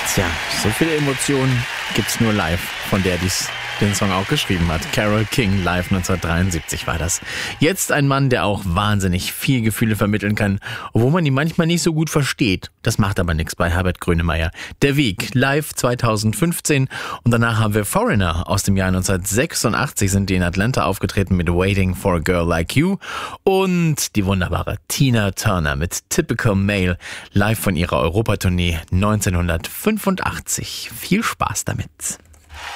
Tja, so viele Emotionen gibt's nur live, von der dies den Song auch geschrieben hat. Carole King, live 1973 war das. Jetzt ein Mann, der auch wahnsinnig viel Gefühle vermitteln kann, obwohl man ihn manchmal nicht so gut versteht. Das macht aber nichts bei Herbert Grönemeyer. Der Weg, live 2015 und danach haben wir Foreigner aus dem Jahr 1986 sind die in Atlanta aufgetreten mit Waiting for a Girl Like You und die wunderbare Tina Turner mit Typical Male live von ihrer Europatournee 1985. Viel Spaß damit.